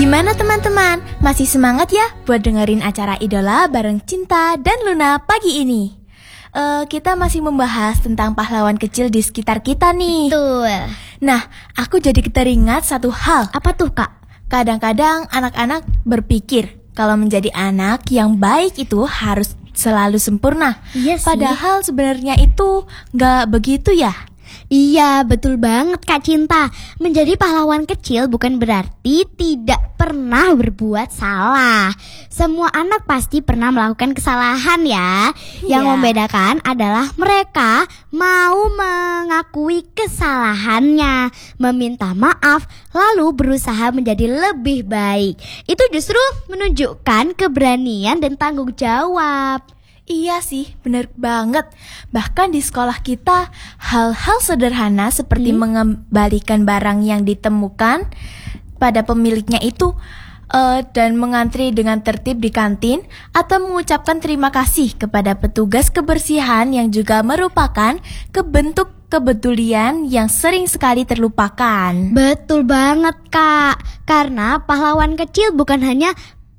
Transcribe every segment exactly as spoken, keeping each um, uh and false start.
Gimana teman-teman? Masih semangat ya buat dengerin acara Idola bareng Cinta dan Luna pagi ini? Uh, kita masih membahas tentang pahlawan kecil di sekitar kita nih. Betul. Nah, aku jadi teringat satu hal. Apa tuh, Kak? Kadang-kadang anak-anak berpikir kalau menjadi anak yang baik itu harus selalu sempurna. Iya sih. Padahal sebenarnya itu gak begitu ya. Iya, betul banget Kak Cinta. Menjadi pahlawan kecil bukan berarti tidak pernah berbuat salah. Semua anak pasti pernah melakukan kesalahan ya. Yang Iya. membedakan adalah mereka mau mengakui kesalahannya, meminta maaf, lalu berusaha menjadi lebih baik. Itu justru menunjukkan keberanian dan tanggung jawab. Iya sih, bener banget. Bahkan di sekolah kita, hal-hal sederhana seperti hmm? mengembalikan barang yang ditemukan pada pemiliknya itu uh, dan mengantri dengan tertib di kantin, atau mengucapkan terima kasih kepada petugas kebersihan yang juga merupakan kebentuk kepedulian yang sering sekali terlupakan. Betul banget Kak, karena pahlawan kecil bukan hanya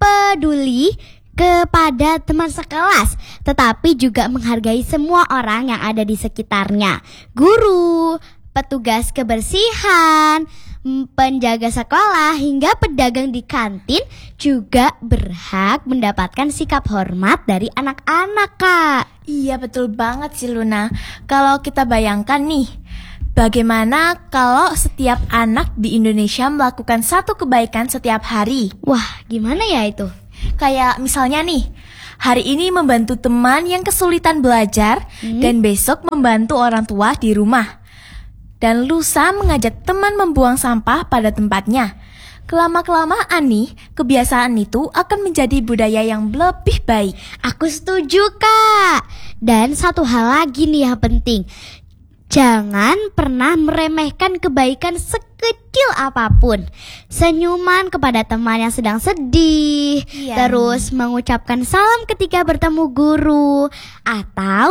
peduli kepada teman sekelas, tetapi juga menghargai semua orang yang ada di sekitarnya. Guru, petugas kebersihan, penjaga sekolah, hingga pedagang di kantin juga berhak mendapatkan sikap hormat dari anak-anak, Kak. Iya, betul banget sih Luna. Kalau kita bayangkan nih, bagaimana kalau setiap anak di Indonesia melakukan satu kebaikan setiap hari? Wah, gimana ya itu? Kayak misalnya nih, hari ini membantu teman yang kesulitan belajar, hmm? dan besok membantu orang tua di rumah. Dan lusa mengajak teman membuang sampah pada tempatnya. Kelama-kelamaan nih, kebiasaan itu akan menjadi budaya yang lebih baik. Aku setuju Kak. Dan satu hal lagi nih yang penting, jangan pernah meremehkan kebaikan sekecil apapun. Senyuman kepada teman yang sedang sedih, iya. Terus mengucapkan salam ketika bertemu guru, atau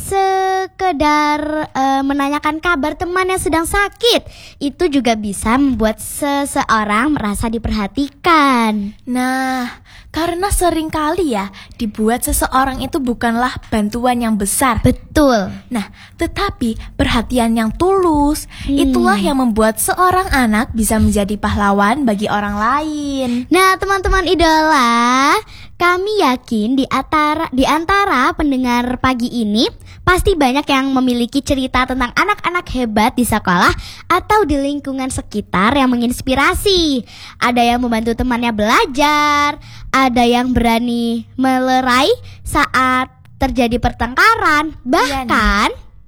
sekedar uh, menanyakan kabar teman yang sedang sakit. Itu juga bisa membuat seseorang merasa diperhatikan. Nah, karena sering kali ya dibuat seseorang itu bukanlah bantuan yang besar. Betul. Nah, tetapi perhatian yang tulus, hmm. itulah yang membuat seorang anak bisa menjadi pahlawan bagi orang lain. Nah, teman-teman idola, kami yakin di antara, di antara pendengar pagi ini pasti banyak yang memiliki cerita tentang anak-anak hebat di sekolah atau di lingkungan sekitar yang menginspirasi. Ada yang membantu temannya belajar, ada yang berani melerai saat terjadi pertengkaran, bahkan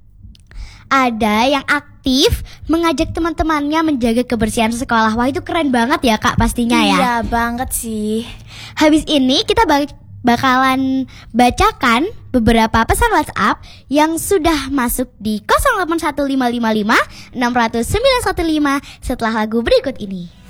ada yang aktif mengajak teman-temannya menjaga kebersihan sekolah. Wah, itu keren banget ya Kak pastinya ya. Iya banget sih. Habis ini kita bakalan bacakan beberapa pesan WhatsApp yang sudah masuk di nol delapan satu lima lima lima enam nol nol sembilan satu lima setelah lagu berikut ini.